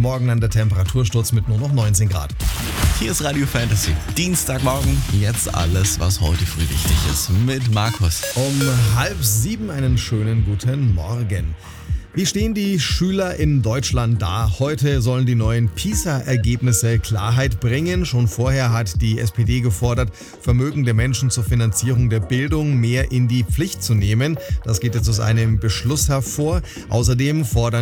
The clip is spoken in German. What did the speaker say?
Morgen dann der Temperatursturz mit nur noch 19 Grad. Hier ist Radio Fantasy. Dienstagmorgen, jetzt alles, was heute früh wichtig ist. Mit Markus. Um 6:30 einen schönen guten Morgen. Wie stehen die Schüler in Deutschland da? Heute sollen die neuen PISA-Ergebnisse Klarheit bringen. Schon vorher hat die SPD gefordert, vermögende Menschen zur Finanzierung der Bildung mehr in die Pflicht zu nehmen. Das geht jetzt aus einem Beschluss hervor. Außerdem fordern